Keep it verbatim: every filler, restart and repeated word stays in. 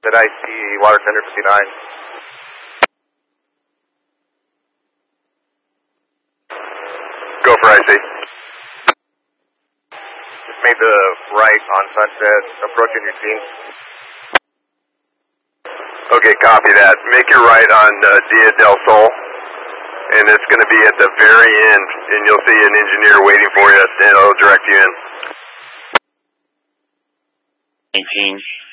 Did I see Water Tender fifty-nine? Go for I C. Just made the right on Sunset, approaching your scene. Okay, copy that. Make your right on uh, Dia del Sol, and it's going to be at the very end, and you'll see an engineer waiting for you, and it'll direct you in. nineteen.